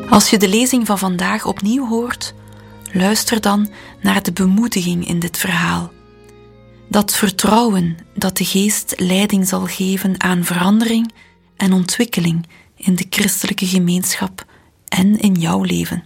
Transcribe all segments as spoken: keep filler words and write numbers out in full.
Als je de lezing van vandaag opnieuw hoort, luister dan naar de bemoediging in dit verhaal. Dat vertrouwen dat de Geest leiding zal geven aan verandering en ontwikkeling in de christelijke gemeenschap en in jouw leven.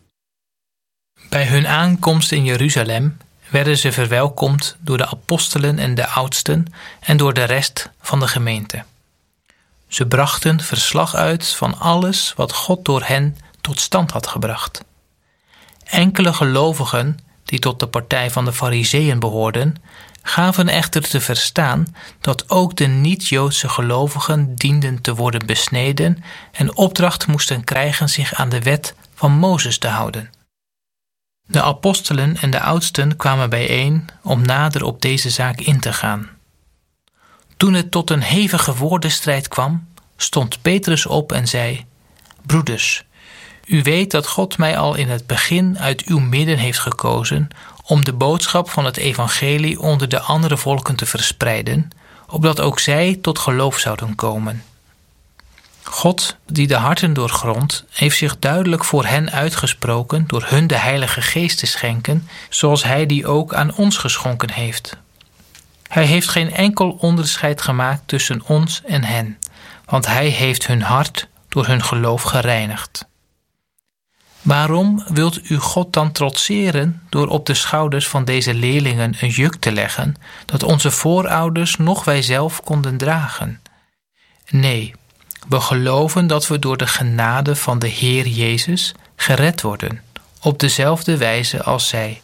Bij hun aankomst in Jeruzalem werden ze verwelkomd door de apostelen en de oudsten en door de rest van de gemeente. Ze brachten verslag uit van alles wat God door hen tot stand had gebracht. Enkele gelovigen, die tot de partij van de Farizeeën behoorden, gaven echter te verstaan dat ook de niet-Joodse gelovigen dienden te worden besneden en opdracht moesten krijgen zich aan de wet van Mozes te houden. De apostelen en de oudsten kwamen bijeen om nader op deze zaak in te gaan. Toen het tot een hevige woordenstrijd kwam, stond Petrus op en zei: Broeders, u weet dat God mij al in het begin uit uw midden heeft gekozen om de boodschap van het evangelie onder de andere volken te verspreiden, opdat ook zij tot geloof zouden komen. God, die de harten doorgrondt, heeft zich duidelijk voor hen uitgesproken door hun de Heilige Geest te schenken, zoals Hij die ook aan ons geschonken heeft. Hij heeft geen enkel onderscheid gemaakt tussen ons en hen, want Hij heeft hun hart door hun geloof gereinigd. Waarom wilt u God dan trotseren door op de schouders van deze leerlingen een juk te leggen dat onze voorouders noch wij zelf konden dragen? Nee, we geloven dat we door de genade van de Heer Jezus gered worden, op dezelfde wijze als zij.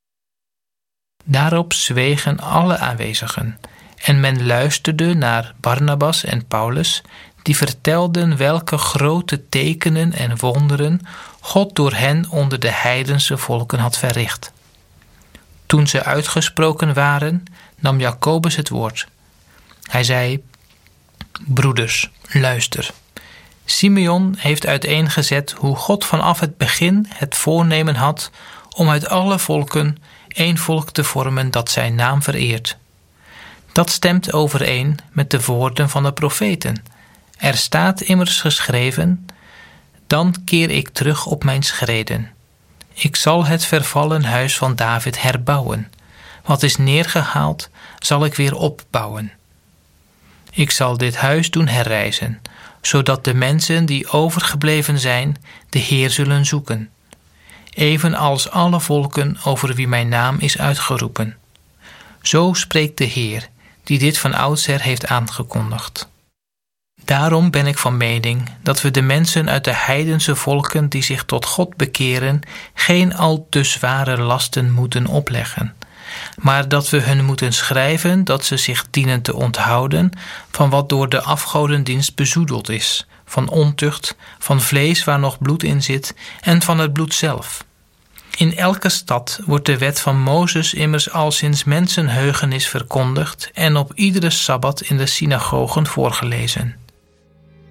Daarop zwegen alle aanwezigen en men luisterde naar Barnabas en Paulus, die vertelden welke grote tekenen en wonderen God door hen onder de heidense volken had verricht. Toen ze uitgesproken waren, nam Jacobus het woord. Hij zei: Broeders, luister. Simeon heeft uiteengezet hoe God vanaf het begin het voornemen had om uit alle volken één volk te vormen dat zijn naam vereert. Dat stemt overeen met de woorden van de profeten. Er staat immers geschreven: Dan keer ik terug op mijn schreden. Ik zal het vervallen huis van David herbouwen. Wat is neergehaald, zal ik weer opbouwen. Ik zal dit huis doen herrijzen, zodat de mensen die overgebleven zijn de Heer zullen zoeken, evenals alle volken over wie mijn naam is uitgeroepen. Zo spreekt de Heer, die dit van oudsher heeft aangekondigd. Daarom ben ik van mening dat we de mensen uit de heidense volken die zich tot God bekeren geen al te zware lasten moeten opleggen, maar dat we hun moeten schrijven dat ze zich dienen te onthouden van wat door de afgodendienst bezoedeld is, van ontucht, van vlees waar nog bloed in zit en van het bloed zelf. In elke stad wordt de wet van Mozes immers al sinds mensenheugenis verkondigd en op iedere sabbat in de synagogen voorgelezen.